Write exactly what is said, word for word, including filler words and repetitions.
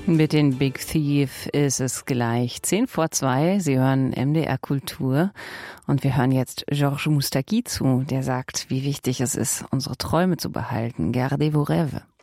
Mit den Big Thief ist es gleich zehn vor zwei. Sie hören M D R Kultur und wir hören jetzt Georges Moustaki zu, der sagt, wie wichtig es ist, unsere Träume zu behalten. Gardez vos rêves.